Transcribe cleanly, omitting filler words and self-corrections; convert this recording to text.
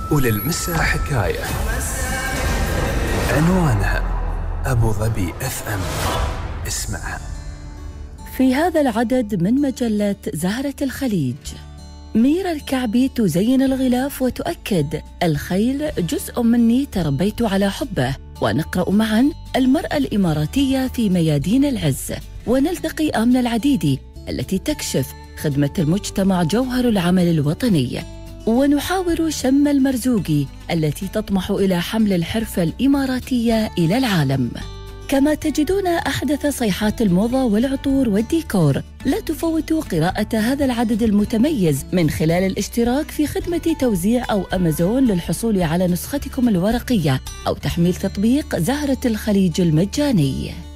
وللمساء حكاية عنوانها أبو ظبي FM. اسمعها. في هذا العدد من مجلة زهرة الخليج، ميرا الكعبي تزين الغلاف وتؤكد: الخيل جزء مني تربيت على حبه. ونقرأ معا: المرأة الإماراتية في ميادين العز. ونلتقي آمنة العديدي التي تكشف خدمة المجتمع جوهر العمل الوطني. ونحاور شم المرزوقي التي تطمح إلى حمل الحرفة الإماراتية إلى العالم. كما تجدون أحدث صيحات الموضة والعطور والديكور. لا تفوتوا قراءة هذا العدد المتميز من خلال الاشتراك في خدمة توزيع أو أمازون للحصول على نسختكم الورقية، أو تحميل تطبيق زهرة الخليج المجاني.